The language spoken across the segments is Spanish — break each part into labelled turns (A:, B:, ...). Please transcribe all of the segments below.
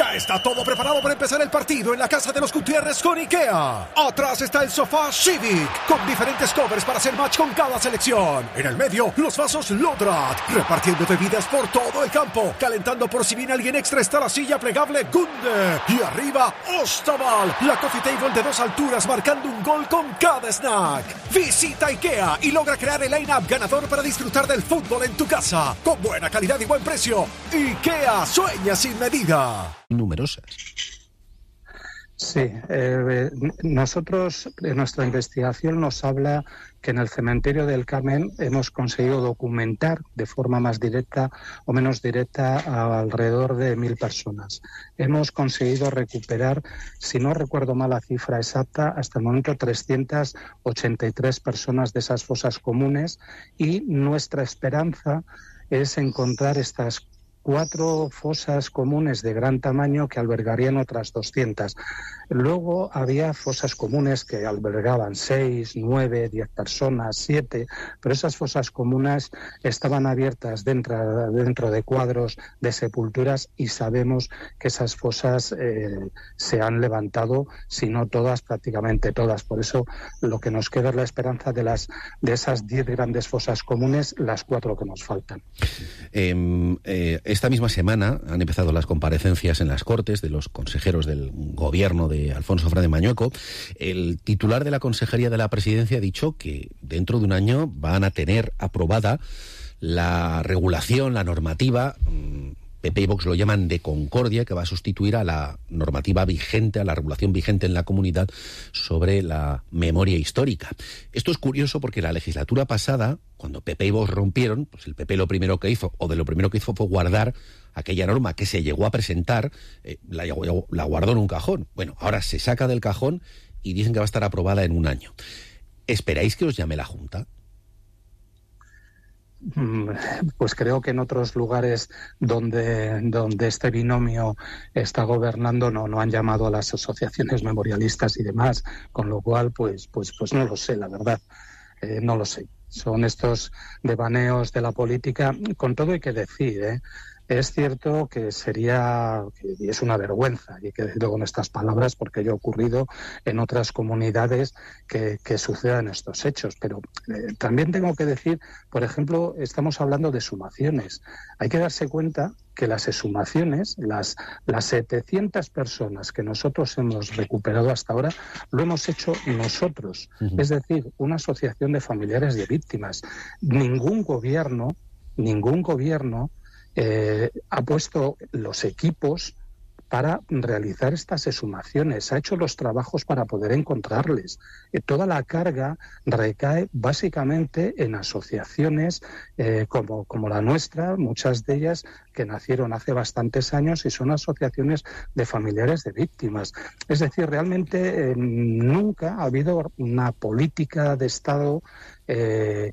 A: Ya está todo preparado para empezar el partido en la casa de los Gutiérrez con IKEA. Atrás está el sofá Civic, con diferentes covers para hacer match con cada selección. En el medio, los vasos Lodrat, repartiendo bebidas por todo el campo. Calentando por si viene alguien extra está la silla plegable Gunde. Y arriba, Ostaval, la coffee table de 2 alturas marcando un gol con cada snack. Visita IKEA y logra crear el line-up ganador para disfrutar del fútbol en tu casa. Con buena calidad y buen precio. IKEA, sueña sin medida.
B: Numerosas.
C: Sí, nosotros, en nuestra investigación nos habla que en el cementerio del Carmen hemos conseguido documentar de forma más directa o menos directa a alrededor de 1.000 personas. Hemos conseguido recuperar, si no recuerdo mal la cifra exacta, hasta el momento 383 personas de esas fosas comunes, y nuestra esperanza es encontrar estas 4 fosas comunes de gran tamaño que albergarían otras 200. Luego había fosas comunes que albergaban 6, 9, 10 personas, 7, pero esas fosas comunes estaban abiertas dentro de cuadros de sepulturas, y sabemos que esas fosas se han levantado, si no todas, prácticamente todas. Por eso lo que nos queda es la esperanza de esas 10 grandes fosas comunes, las 4 que nos faltan.
B: Esta misma semana han empezado las comparecencias en las Cortes de los consejeros del gobierno de Alfonso Fernández Mañueco. El titular de la Consejería de la Presidencia ha dicho que dentro de un año van a tener aprobada la regulación, la normativa, PP y Vox lo llaman de concordia, que va a sustituir a la normativa vigente, a la regulación vigente en la comunidad sobre la memoria histórica. Esto es curioso porque la legislatura pasada, cuando PP y Vox rompieron, pues el PP lo primero que hizo fue guardar aquella norma que se llegó a presentar, la guardó en un cajón. Bueno, ahora se saca del cajón y dicen que va a estar aprobada en un año. ¿Esperáis que os llame la Junta?
C: Pues creo que en otros lugares donde este binomio está gobernando no han llamado a las asociaciones memorialistas y demás, con lo cual pues no lo sé, la verdad, no lo sé. Son estos devaneos de la política. Con todo hay que decir, es cierto que y es una vergüenza, y hay que decirlo con estas palabras porque ya ha ocurrido en otras comunidades que sucedan estos hechos, pero también tengo que decir, por ejemplo, estamos hablando de exhumaciones. Hay que darse cuenta que las exhumaciones, las 700 personas que nosotros hemos recuperado hasta ahora, lo hemos hecho nosotros, es decir, una asociación de familiares de víctimas. Ningún gobierno ha puesto los equipos para realizar estas exhumaciones, ha hecho los trabajos para poder encontrarles. Toda la carga recae básicamente en asociaciones como la nuestra, muchas de ellas que nacieron hace bastantes años y son asociaciones de familiares de víctimas. Es decir, realmente nunca ha habido una política de Estado que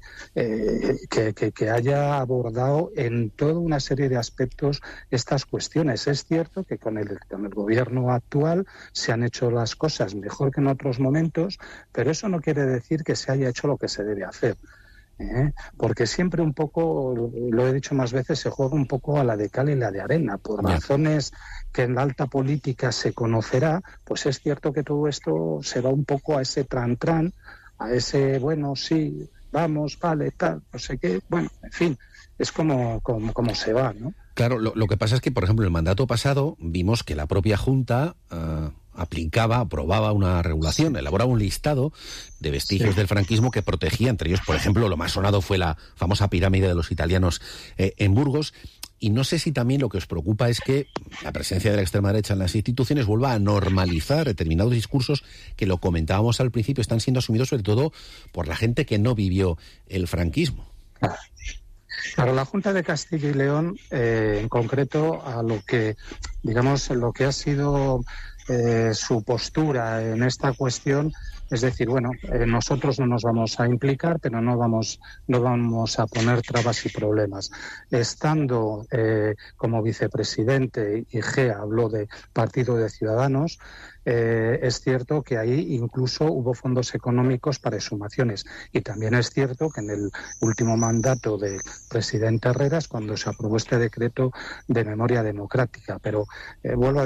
C: haya abordado en toda una serie de aspectos estas cuestiones. Es cierto que con el gobierno actual se han hecho las cosas mejor que en otros momentos, pero eso no quiere decir que se haya hecho lo que se debe hacer. Porque siempre un poco, lo he dicho más veces, se juega un poco a la de cal y la de arena, por razones que en la alta política se conocerá. Pues es cierto que todo esto se va un poco a ese tran-tran, a ese, bueno, sí, vamos, vale, tal, no sé qué, bueno, en fin, es como se va, ¿no?
B: Claro, lo que pasa es que, por ejemplo, en el mandato pasado vimos que la propia Junta aprobaba una regulación, elaboraba un listado de vestigios del franquismo que protegía, entre ellos, por ejemplo, lo más sonado fue la famosa pirámide de los italianos en Burgos. Y no sé si también lo que os preocupa es que la presencia de la extrema derecha en las instituciones vuelva a normalizar determinados discursos que, lo comentábamos al principio, están siendo asumidos sobre todo por la gente que no vivió el franquismo.
C: Claro, la Junta de Castilla y León, en concreto, a lo que ha sido su postura en esta cuestión, es decir, bueno, nosotros no nos vamos a implicar, pero no vamos a poner trabas y problemas. Estando como vicepresidente, y habló de Partido de Ciudadanos, es cierto que ahí incluso hubo fondos económicos para exhumaciones, y también es cierto que en el último mandato del presidente Herreras, cuando se aprobó este decreto de memoria democrática, pero vuelvo a